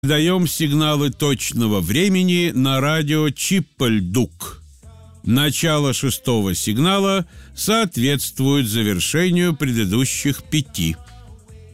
Даем сигналы точного времени на радио Чиппельдук. Начало 6-го сигнала соответствует завершению предыдущих 5.